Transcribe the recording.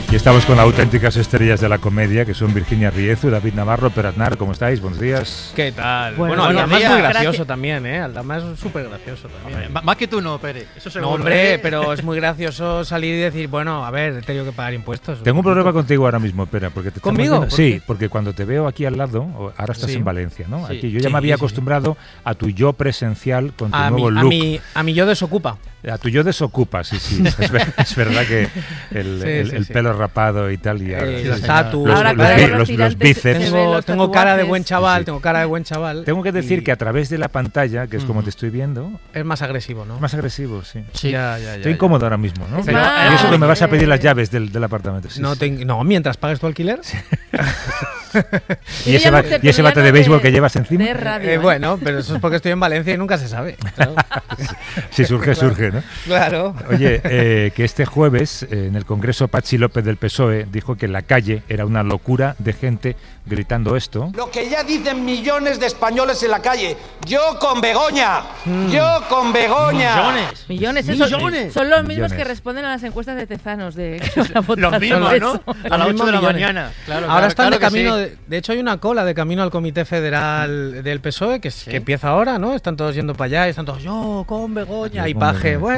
Y estamos con auténticas estrellas de la comedia, que son Virginia Riezu, David Navarro, Pere Aznar. ¿Cómo estáis? Buenos días. ¿Qué tal? Bueno, Aldama es muy gracioso gracias. también, ¿eh? Aldama es súper gracioso también. Más que tú no, Pere. Eso seguro. No, hombre, pero es muy gracioso salir y decir, bueno, a ver, he tenido que pagar impuestos. Tengo un problema contigo ahora mismo, Pere, porque te estamos ¿Conmigo? viendo- Sí, porque cuando te veo aquí al lado, ahora estás Sí. en Valencia, ¿no? Sí. Aquí yo ya me había acostumbrado a tu yo presencial con tu A nuevo mi, look. a mi yo desocupa. A tu yo desocupa, sí. Es verdad que el Sí. pelo rapado y tal. Y El tatu. los- Ahora los cada bi- vez los tirantes bíceps. se ven los Tengo cara de tatuajes. buen chaval, Sí. tengo cara de buen chaval. Tengo que decir y que a través de la pantalla, que es como te estoy viendo, es más agresivo, ¿no? es más agresivo, sí. Sí. Ya. Estoy incómodo ahora mismo, ¿no? Es Pero- más- y eso que me vas a pedir las llaves del apartamento. Sí, No, sí. no, mientras pagues tu alquiler. ¿Y ese, y ese bate de béisbol que llevas encima? De radio, Bueno, pero eso es porque estoy en Valencia y nunca se sabe. Claro. Si surge, surge, ¿no? Claro. Oye, que este jueves en el Congreso Patxi López del PSOE dijo que la calle era una locura de gente gritando esto. Lo que ya dicen millones de españoles en la calle. Yo con Begoña. Yo con Begoña. Millones, son los mismos que responden a las encuestas de Tezanos de que van a votar Los mismos, por ¿no? eso. A las 8 de la millones. mañana. Claro, Ahora están claro de camino, que sí. de hecho hay una cola de camino al Comité Federal del PSOE que empieza ahora, ¿no? Están todos yendo para allá, y están todos yo con Begoña y Con Paje, Begoña. bueno.